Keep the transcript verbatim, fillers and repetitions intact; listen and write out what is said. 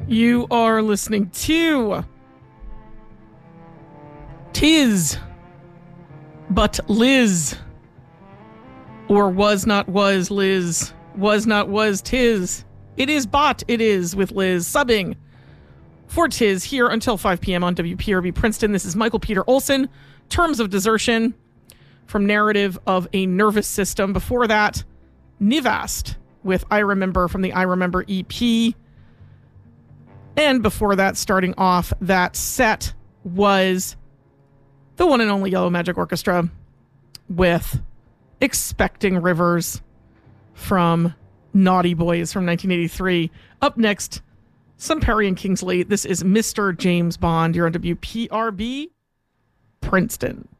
You are listening to Tis But Liz, or Was Not Was Liz, Was Not Was Tis. It is Bot, it is with Liz, subbing for Tis here until five p.m. on W P R B Princeton. This is Michael Peter Olson, Terms of Desertion, from Narrative of a Nervous System. Before that, Nivast with I Remember from the I Remember E P. And before that, starting off that set, was the one and only Yellow Magic Orchestra with Expecting Rivers from Naughty Boys from nineteen eighty-three. Up next, some Perry and Kingsley. This is Mister James Bond. You're on W P R B Princeton.